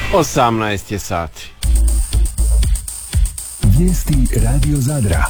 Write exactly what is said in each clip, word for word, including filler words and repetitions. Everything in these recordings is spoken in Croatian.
osamnaest je sati. Vijesti Radio Zadra.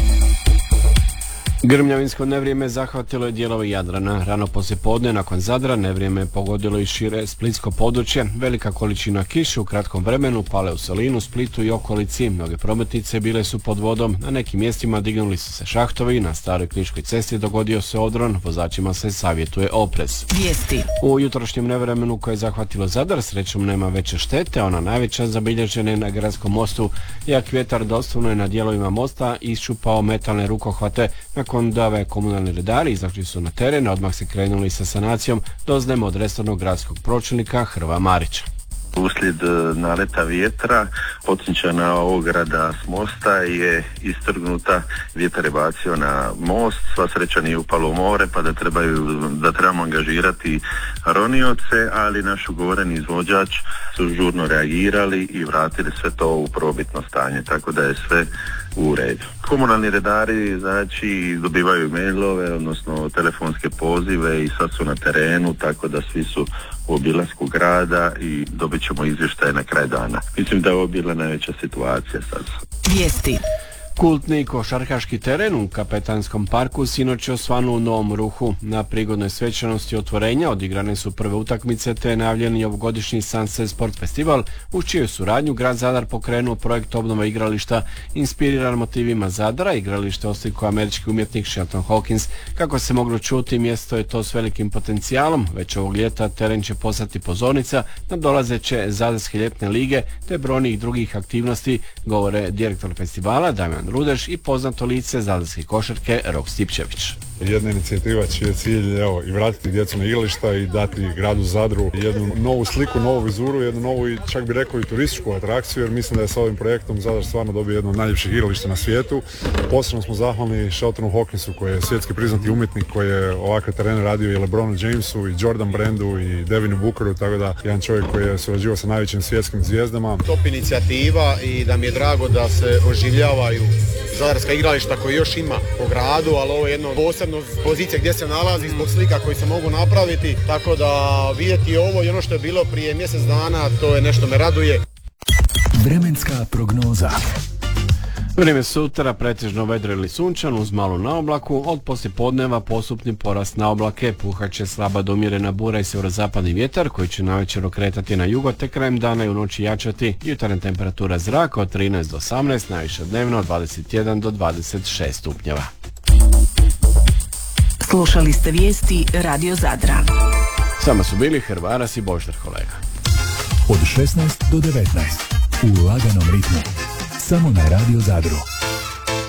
Grmljavinsko nevrijeme zahvatilo je dijelove Jadrana. Rano poslijepodne nakon Zadra nevrijeme je pogodilo i šire splitsko područje. Velika količina kiše u kratkom vremenu pale u Solinu, Splitu i okolici. Mnoge prometnice bile su pod vodom. Na nekim mjestima dignuli su se šahtovi. Na staroj Kliškoj cesti dogodio se odron. Vozačima se savjetuje oprez. Vijesti. U jutrošnjem nevremenu koje je zahvatilo Zadar srećom nema veće štete. Ona najveća zabilježena je na gradskom mostu. Jak vjetar doslovno je na dijelovima mosta iščupao metalne rukohvate. Nakon da komunalni redari izašli su na teren, odmah se krenuli sa sanacijom, doznajemo od resornog gradskog pročelnika Hrva Marića. Uslijed naleta vjetra, odsječana ograda s mosta je istrgnuta, vjetar je bacio na most, sva sreća nije upalo u more, pa da, trebaju, da trebamo angažirati ronioce, ali naš ugovoreni izvođač su žurno reagirali i vratili sve to u probitno stanje, tako da je sve u redu. Komunalni redari znači dobivaju mailove, odnosno telefonske pozive i sad su na terenu, tako da svi su u obilasku grada i dobit ćemo izvještaje na kraj dana. Mislim da je ovo bila najveća situacija sad. Vijesti. Kultni košarkaški teren u Kapetanskom parku sinoć je osvanuo u Novom Ruhu. Na prigodnoj svečanosti otvorenja odigrane su prve utakmice te najavljeni ovogodišnji Sunset Sport Festival, uz čiju suradnju grad Zadar pokrenuo projekt obnova igrališta inspiriran motivima Zadara. Igralište oslikuje američki umjetnik Shelton Hawkins. Kako se moglo čuti, mjesto je to s velikim potencijalom. Već ovog ljeta teren će postati pozornica na dolazeće Zadarske ljetne lige te brojnih drugih aktivnosti, govore direktor festivala Damjan Rudeš i poznato lice zadarske košarke Rok Stipčević. Jedna inicijativa čiji je cilj evo, i vratiti djecu na igrališta i dati gradu Zadru jednu novu sliku, novu vizuru, jednu novu i čak bi rekao i turističku atrakciju, jer mislim da je s ovim projektom Zadar stvarno dobio jedno od najljepših igrališta na svijetu. Posebno smo zahvalni Sheltonu Hawkinsu koji je svjetski priznati umjetnik, koji je ovakve terene radio i LeBronu Jamesu i Jordan Brandu i Devinu Bookeru, tako da jedan čovjek koji je surađivao sa najvećim svjetskim zvijezdama. Top inicijativa i da mi je drago da se oživljavaju zadarska igrališta koji još ima po gradu, ali ovo je jedno posebno pozicija gdje se nalazi zbog slika koji se mogu napraviti, tako da vidjeti ovo i ono što je bilo prije mjesec dana, to je nešto me raduje. Vremenska prognoza. Vrijeme sutra pretežno vedro ili sunčan uz malu naoblaku, od poslijepodneva postupni porast naoblake, puhat će slaba do umjerena bura i sjeverozapadni vjetar koji će navečer okretati na jugo te krajem dana i u noći jačati. Jutarnja temperatura zraka od trinaest do osamnaest, najviše dnevno od dvadeset jedan do dvadeset šest stupnjeva. Slušali ste vijesti Radio Zadra. Sama su bili Hrvaras i Boždar kolega. Od šesnaest do devetnaest u laganom ritmu. Samo na Radio Zadru.